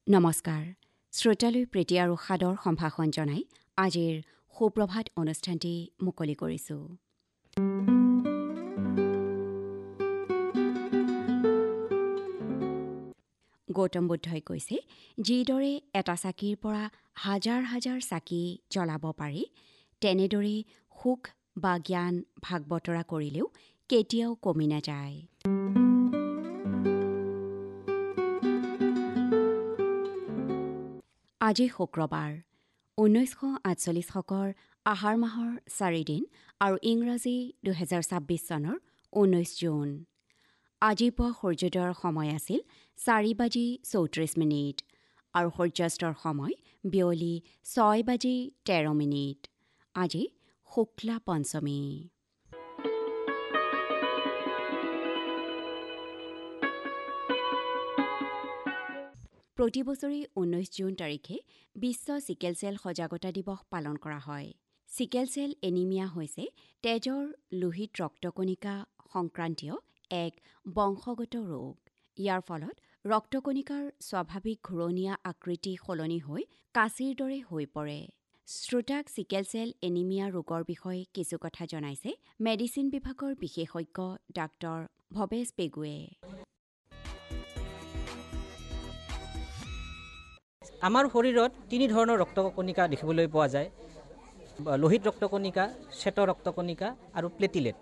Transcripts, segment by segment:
নমস্কাৰ। শ্ৰোতালৈ প্ৰীতি আৰু সাদৰ সম্ভাষণ জনাই আজিৰ সুপ্ৰভাত অনুষ্ঠানটি মুকলি কৰিছোঁ। গৌতম বুদ্ধই কৈছে, যিদৰে এটা চাকিৰ পৰা হাজাৰ হাজাৰ চাকি জ্বলাব পাৰি, তেনেদৰেই সুখ বা জ্ঞান ভাগ বতৰা কৰিলেও কেতিয়াও কমি নাযায়। আজি শুক্ৰবাৰ 1948 শকৰ আহাৰ মাহৰ 4 দিন আৰু ইংৰাজী 2026 চনৰ 19 জুন। আজি পুৱা সূৰ্যোদয়ৰ সময় আছিল 4:34 আৰু সূৰ্যাস্তৰ সময় বিয়লি 6:13। আজি শুক্লা পঞ্চমী। প্ৰতি বছৰে 19 জুন তাৰিখে বিশ্ব চিকেল চেল সজাগতা দিৱস পালন কৰা হয়। চিকেল চেল এনিমিয়া হৈছে তেজৰ লোহিত ৰক্তকণিকা সংক্ৰান্তীয় এক বংশগত ৰোগ। ইয়াৰ ফলত ৰক্তকণিকাৰ স্বাভাৱিক ঘূৰণীয়া আকৃতি সলনি হৈ কাঁচিৰ দৰে হৈ পৰে। শ্ৰোতাক চিকেল চেল এনিমিয়া ৰোগৰ বিষয়ে কিছু কথা জনাইছে মেডিচিন বিভাগৰ বিশেষজ্ঞ ডাক্তৰ ভৱেশ পেগুৱে। আমাৰ শৰীৰত 3 ধৰণৰ ৰক্তকণিকা দেখিবলৈ পোৱা যায়: লোহিত ৰক্তকণিকা, শ্বেত ৰক্তকণিকা আৰু প্লেটিলেট।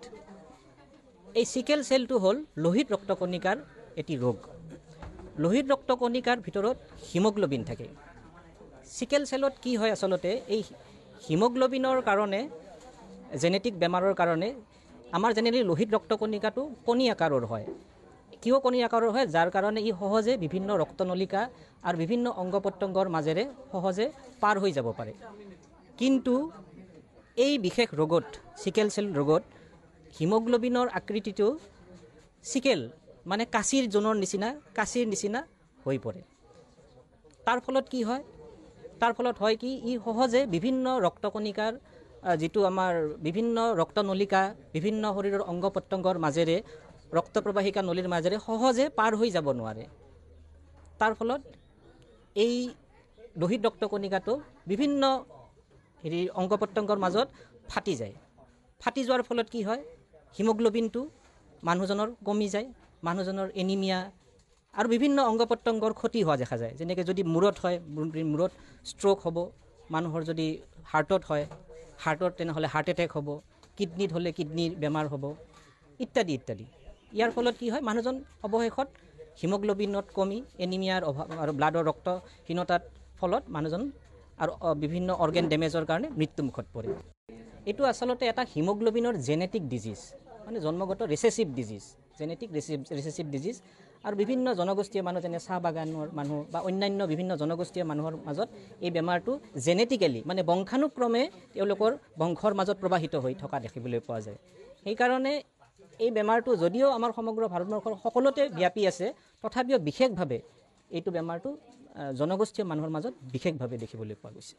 এই চিকেল চেলটো হ'ল লোহিত ৰক্তকণিকাৰ এটি ৰোগ। লোহিত ৰক্তকণিকাৰ ভিতৰত হিমোগ্ল'বিন থাকে। চিকেল চেলত কি হয়, আচলতে এই হিমোগ্ল'বিনৰ কাৰণে, জেনেটিক বেমাৰৰ কাৰণে আমাৰ জেনেৰেলি লোহিত ৰক্তকণিকাটো কণী আকাৰৰ হয়। কিয় কণী আকাৰৰ হয়? যাৰ কাৰণে ই সহজে বিভিন্ন ৰক্তনলিকা আৰু বিভিন্ন অংগ প্ৰত্যংগৰ মাজেৰে সহজে পাৰ হৈ যাব পাৰে। কিন্তু এই বিশেষ ৰোগত, চিকেল চেল ৰোগত, হিমোগ্ল'বিনৰ আকৃতিটো চিকেল মানে কাঁচিৰ নিচিনা হৈ পৰে। তাৰ ফলত কি হয়? তাৰ ফলত হয় কি, ই সহজে বিভিন্ন ৰক্তকণিকাৰ যিটো আমাৰ বিভিন্ন ৰক্তনলিকা, বিভিন্ন শৰীৰৰ অংগ প্ৰত্যংগৰ মাজেৰে, ৰক্ত প্ৰবাহিকা নলীৰ মাজেৰে সহজে পাৰ হৈ যাব নোৱাৰে। তাৰ ফলত এই লোহিত ৰক্তকণিকাটো বিভিন্ন অংগ প্ৰত্যংগৰ মাজত ফাটি যায়। ফাটি যোৱাৰ ফলত কি হয়? হিমোগ্ল'বিনটো মানুহজনৰ কমি যায়, মানুহজনৰ এনিমিয়া আৰু বিভিন্ন অংগ প্ৰত্যংগৰ ক্ষতি হোৱা দেখা যায়। যেনেকৈ যদি মূৰত হয়, মূৰত ষ্ট্ৰ'ক হ'ব, মানুহৰ যদি হাৰ্টত হয়, হাৰ্টত তেনেহ'লে হাৰ্ট এটেক হ'ব, কিডনীত হ'লে কিডনীৰ বেমাৰ হ'ব, ইত্যাদি ইত্যাদি। ইয়াৰ ফলত কি হয়? মানুহজন অৱশেষত হিমোগ্ল'বিনত কমি, এনিমিয়াৰ অভাৱ আৰু ব্লাডৰ ৰক্তহীনতাৰ ফলত মানুহজন আৰু বিভিন্ন অৰ্গেন ডেমেজৰ কাৰণে মৃত্যুমুখত পৰে। এইটো আচলতে এটা হিমোগ্ল'বিনৰ জেনেটিক ডিজিজ, মানে জন্মগত ৰিচেছিভ ডিজিজ, জেনেটিক ৰিচেছিভ ডিজিজ। আৰু বিভিন্ন জনগোষ্ঠীয় মানুহ, যেনে চাহ বাগানৰ মানুহ বা অন্যান্য বিভিন্ন জনগোষ্ঠীয় মানুহৰ মাজত এই বেমাৰটো জেনেটিকেলি, মানে বংশানুক্ৰমে তেওঁলোকৰ বংশৰ মাজত প্ৰবাহিত হৈ থকা দেখিবলৈ পোৱা যায়। সেইকাৰণে এই বেমাৰটো যদিও আমাৰ সমগ্ৰ ভাৰতবৰ্ষৰ সকলোতে ব্যাপি আছে, তথাপিও বিশেষভাৱে এইটো বেমাৰটো জনগোষ্ঠীয় মানুহৰ মাজত বিশেষভাৱে দেখিবলৈ পোৱা গৈছে।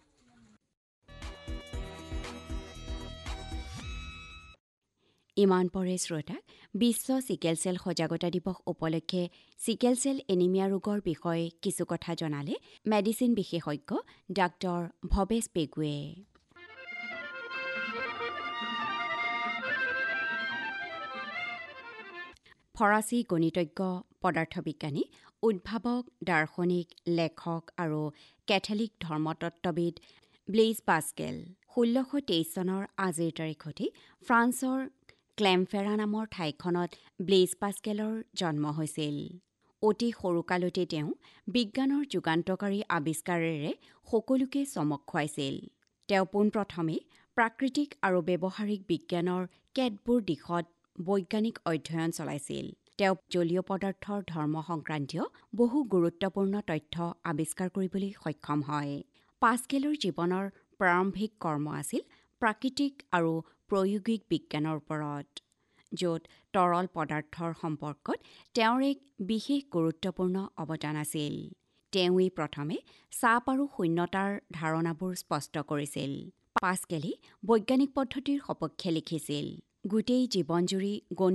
ইমান পৰে শ্ৰোতাক বিশ্ব চিকেল চেল সজাগতা দিৱস উপলক্ষে চিকেল চেল এনিমিয়া ৰোগৰ বিষয়ে কিছু কথা জনালে মেডিচিন বিশেষজ্ঞ ডাক্তৰ ভৱেশ পেগুৱে। ফৰাচী গণিতজ্ঞ, পদাৰ্থবিজ্ঞানী, উদ্ভাৱক, দাৰ্শনিক, লেখক আৰু কেথলিক ধৰ্মতত্ত্ববিদ ব্লেইজ পাস্কেল 1623 চনৰ আজিৰ তাৰিখতে ফ্ৰান্সৰ ক্লেমফেৰা নামৰ ঠাইখনত ব্লেইজ পাস্কেলৰ জন্ম হৈছিল। অতি সৰুকালতে তেওঁ বিজ্ঞানৰ যুগান্তকাৰী আৱিষ্কাৰেৰে সকলোকে চমক খুৱাইছিল। তেওঁ পোনপ্ৰথমে প্ৰাকৃতিক আৰু ব্যৱহাৰিক বিজ্ঞানৰ কেতবোৰ দিশত বৈজ্ঞানিক অধ্যয়ন চলাইছিল। তেওঁ জলীয় পদাৰ্থৰ ধৰ্ম সংক্ৰান্তীয় বহু গুৰুত্বপূৰ্ণ তথ্য আৱিষ্কাৰ কৰিবলৈ সক্ষম হয়। পাস্কেলৰ জীৱনৰ প্ৰাৰম্ভিক কৰ্ম আছিল প্ৰাকৃতিক আৰু প্ৰায়োগিক বিজ্ঞানৰ ওপৰত, য'ত তৰল পদাৰ্থৰ সম্পৰ্কত তেওঁৰ এক বিশেষ গুৰুত্বপূৰ্ণ অৱদান আছিল। তেওঁৱেই প্ৰথমে চাপ আৰু শূন্যতাৰ ধাৰণাবোৰ স্পষ্ট কৰিছিল। পাস্কেলে বৈজ্ঞানিক পদ্ধতিৰ সপক্ষে লিখিছিল। গোটেই জীৱনজুৰি